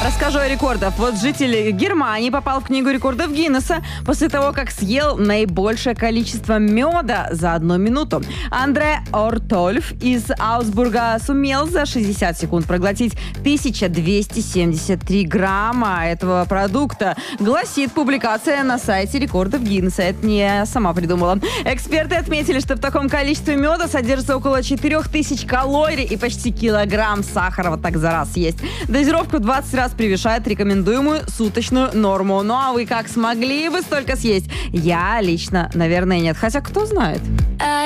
Расскажу о рекордах. Вот житель Германии попал в книгу рекордов Гиннесса после того, как съел наибольшее количество меда за 1 минуту. Андре Ортольф из Аусбурга сумел за 60 секунд проглотить 1273 грамма этого продукта, гласит публикация на сайте рекордов Гиннесса. Это не я сама придумала. Эксперты отметили, что в таком количестве меда содержится около 4000 калорий и почти килограмм сахара вот так за раз есть. Дозировка в 20 раз превышает рекомендуемую суточную норму. Ну а вы как, смогли вы столько съесть? Я лично, наверное, нет. Хотя кто знает.